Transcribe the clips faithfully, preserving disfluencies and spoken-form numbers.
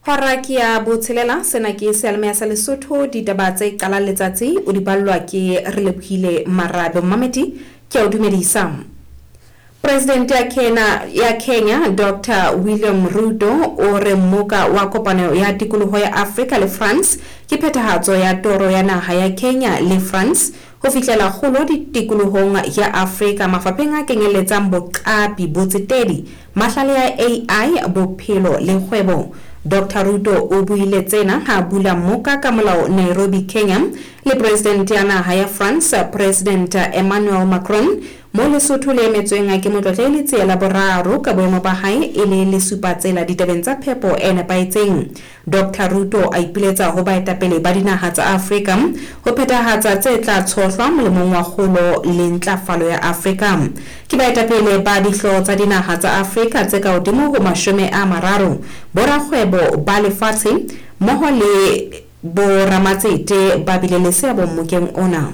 Hora ke ya botshelela sena ke sealme sa Lesotho ditaba tse qala letsatsi o di ballwa ke re lebhile Marabe Mamedi ke o dumedisa. President ya Kenya ya Kenya Doctor William Ruto o re mmoka wa kopano ya tikoloho ya Afrika le France ke phethahatso ya toro ya naha ya Kenya le France ho fihlela kgolo ditokolohong ya Afrika mafapheng a kenyeletsang boqapi botsetedi mahlale ya A I bophelo le kgwebo. Doctor Ruto o buile tsena ha bula mmoka ka molao Nairobi Kenya le President ya naha ya France President Emmanuel Macron mo Lesotho le emetsweng ke motlotleli tsela boraro ka boemo ba hae e le le supatsela ditabeng tsa phepo e nepaetseng. Doctor Ruto a ipiletsa ho baetapele ba dinaha tsa Afrika ho phethahatsa tse tla tshohlwa molemong wa kgolo le ntlafalo ya Afrika. Ke baetapele ba dihloho tsa dinaha tsa Afrika tse ka hodimo ho mashome a mararo borakgwebo ba lefatshe mmoho le boramatsete ba bile le seabo mokeng ona.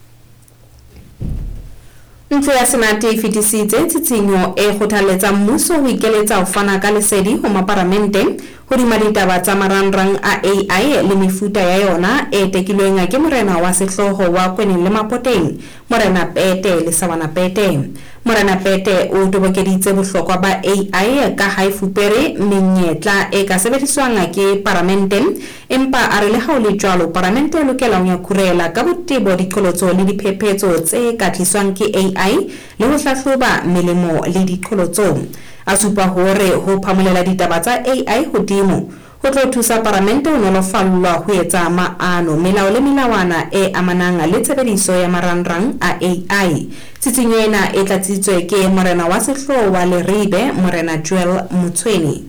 Ntlo ya Senate e fetisitse tsitsinyo e kgothaletsa mmuso ho ikeletsa ho fana ka lesedi ho maparamente hodima ditaba tsa marangrang a A I le mefuta ya yona e tekilweng ke morena wa sehloho wa Kweneng le Mapoteng Morena Pete le Sawana Pete. Morena Pete o tobokeditse bohlokwa ba A I ka ha e fupere menyetla e ka sebediswang ke parlamente empa a re le ha o le jwalo parlamente e lokela ho nyakurela ka botebo diqholotso le diphephetso tse ka tliswang ke A I le ho hlahloba melemo le diqholotso. A supa hore ho phamolela ditaba tsa A I hodimo ho tlo thusa parlamente ho nolofallwa ho etsa maano melao le melawana e amanang le tshebediso ya marangrang a A I. Tsitsinyo ena e tlatsitswe ke morena wa sehloho wa Leribe Morena Joel Motshweni.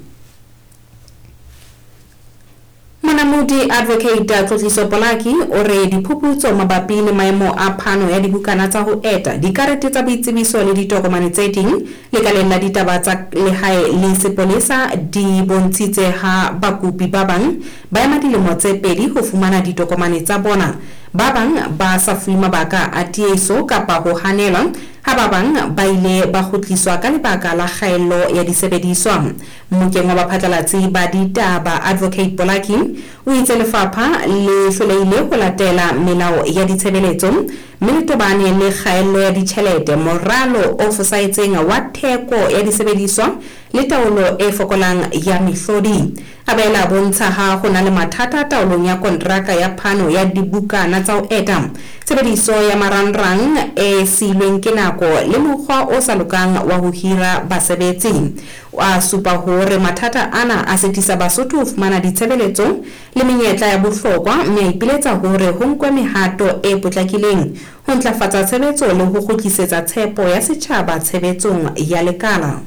Monamodi Advocate Tlotliso Polaki o re diphuputso mabapi le maemo a phano ya dibukana tsa ho eta dikarete tsa boitsebiso le ditokomane tse ding lekaleng la ditaba tsa lehae le sepolesa di bontshitse ha bakopi ba bang ba ema dilemo tse pedi ho fumana ditokomane tsa bona, ba bang ba sa fuwe mabaka a tieso kapa ho hanelwa, ha ba bang ba ile ba kgutliswa ka lebaka la kgaello ya disebediswa. Mokeng wa baphatlalatsi ba ditaba Advocate Polaki o itse lefapha le hlolehile ho latela melao ya ditshebeletso mme le tobane le kgaello ya ditjhelete, moralo o fosahetseng wa theko ya disebediswa le taolo e fokolang ya mehlodi. A boela bontsha ha ho na le mathata taolong ya kontraka ya phano ya dibukana tsa ho eta, tshebediso ya marangrang e silweng ke nako le mokgwa o sa lokang wa ho hira basebetsi. A supa hore mathata ana a setisa Basotho ho fumana ditshebeletso le menyetla ya bohlokwa mme a ipiletsa hore ho nkwe mehato e potlakileng ho ntlafatsa tshebetso le ho kgutlisetsa tshepo ya setjhaba tshebetsong ya lekala.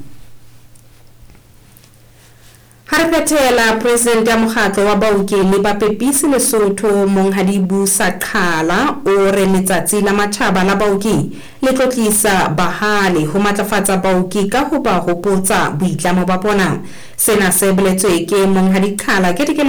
Harapetela President ya mokgatlo wa baoki le bapepisi Lesotho Monghadi Busa Qhala o re letsatsi la matjhaba la baoki le tlotlisa bahale ho matlafatsa baoki ka ho ba hopotsa boitlamo ba bona. Sena se boletswe ke Monghadi Qhala ke